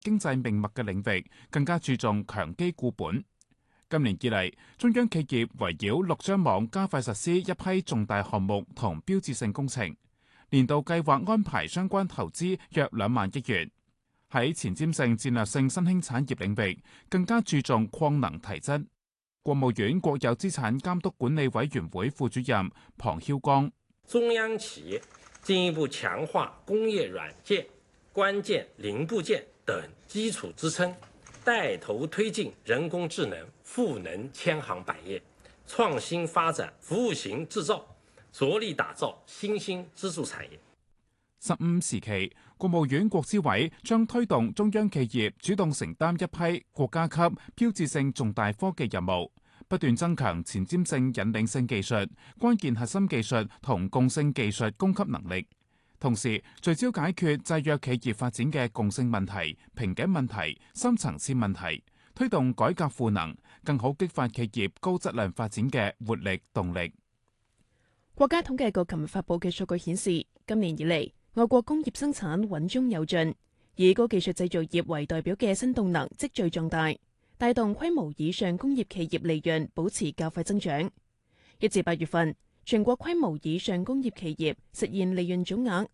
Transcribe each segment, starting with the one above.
經濟命脈嘅領域，更加注重強基固本。今年以嚟，中央企業圍繞6張網加快實施一批重大項目同標誌性工程，年度計劃安排相關投資約2萬億元。喺前瞻性戰略性新興產業領域，更加注重擴能提質。國務院國有資產監督管理委員會副主任龐囂光： 中央企業進一步強化工業軟件、關鍵零部件等基礎支撐，帶頭推進人工智能賦能千行百業，創新發展服務型製造，着力打造新興支柱產業。 15時期，國務院國資委將推動中央企業主動承擔一批國家級標誌性重大科技任務，不斷增強前瞻性引領性技術、關鍵核心技術同共性技術供給能力，同時聚焦解決制約企業發展嘅共性問題、瓶頸問題、深層次問題，推動改革賦能，更好激發企業高質量發展嘅活力動力。 國家統計局琴日發佈嘅數據顯示，今年以嚟，我國工業生產穩中有進，以高技術製造業為代表嘅新動能積聚壯大，帶動規模以上工業企業利潤保持較快增長。1至8月份，全國規模以上工業企業實現利潤總額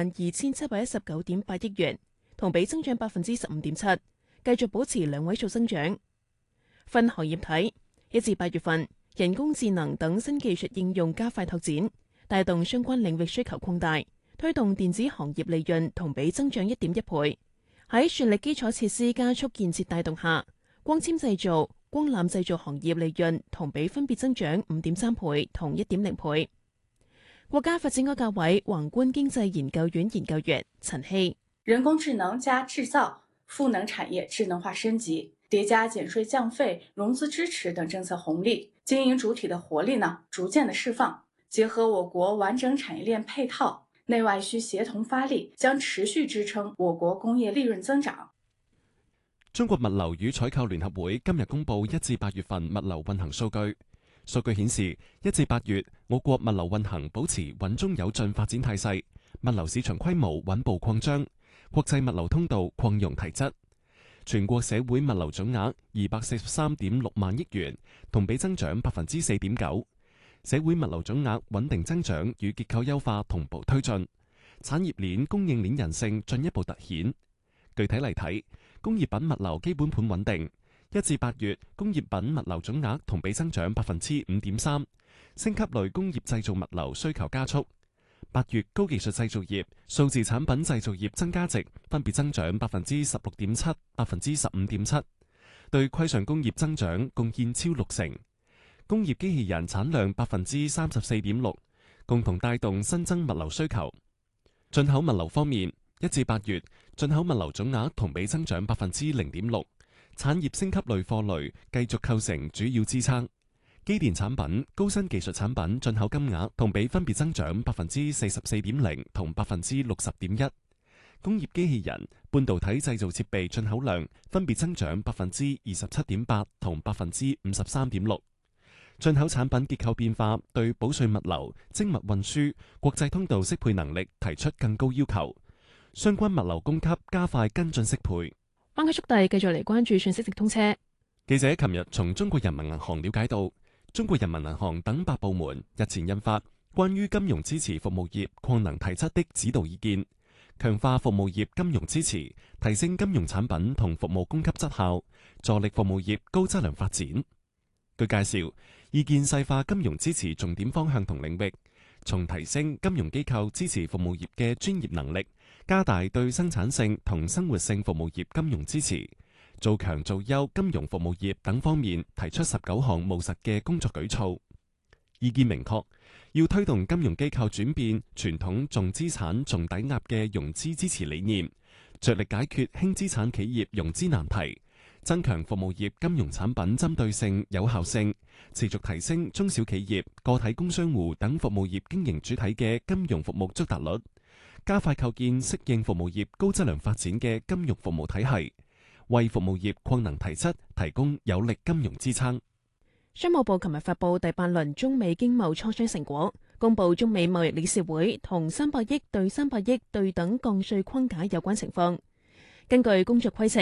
52,719.8億元，同比增長15.7%，繼續保持兩位數增長。分行業睇，1至8月份，人工智能等新技術應用加快拓展，帶動相關領域需求擴大，推動電子行業利潤同比增長1.1倍。喺全力基礎設施加速建設帶動下，光纖製造、光纜製造行業利潤同比分別增長5.3倍同1.0倍。國家發展改革委宏觀經濟研究院研究員陳希： 人工智能加製造賦能產業智能化升級，疊加減稅降費、融資支持等政策紅利，經營主體的活力逐漸的釋放。結合我國完整產業鏈配套，內外需協同發力，將持續支撐我國工業利潤增長。 中國物流與採購聯合會今日公布1至8月份物流運行數據。數據顯示，1至8月我國物流運行保持穩中有進發展態勢，物流市場規模穩步擴張，國際物流通道擴容提質。全國社會物流總額243.6萬億元，同比增長4.9%。社會物流總額穩定增長與結構優化同步推進，產業鏈供應鏈韌性進一步凸顯。具體嚟睇，工業品物流基本盤穩定，1至8月工業品物流總額同比增長5.3%，升級類工業製造物流需求加速。8月高技術製造業、數字產品製造業增加值分別增長16.7%、15.7%，對規上工業增長貢獻超60%。工業機器人產量34.6%，共同帶動新增物流需求。進口物流方面，1至8月進口物流總額同比增長0.6%，產業升級類貨類繼續構成主要支撐。機電產品、高新技術產品進口金額同比分別增長44.0%同60.1%。工業機器人、半導體製造設備進口量分別增長27.8%同53.6%。進口產品結構變化對保稅物流、精密運輸、國際通道適配能力提出更高要求，相關物流供給加快跟進適配。 灣區速遞繼續嚟關注信息直通車。 記者琴日從中國人民銀行了解到，中國人民銀行等8部門日前印發關於金融支持服務業擴能提質的指導意見，強化服務業金融支持，提升金融產品同服務供給質效，助力服務業高質量發展。據介紹，意見細化金融支持重點方向同領域，從提升金融機構支持服務業嘅專業能力，加大對生產性同生活性服務業金融支持，做強做優金融服務業等方面提出19項務實嘅工作舉措。意見明確，要推動金融機構轉變傳統重資產重抵押嘅融資支持理念，着力解決輕資產企業融資難題，增強服務業金融產品針對性、有效性，持續提升中小企業、個體工商戶等服務業經營主體嘅金融服務觸達率，加快構建適應服務業高質量發展嘅金融服務體系，為服務業擴能提質提供有力金融支撐。 商務部琴日發布第8輪中美經貿磋商成果，公布中美貿易理事會同300億對300億對等降稅框架有關情況。 根據工作規程，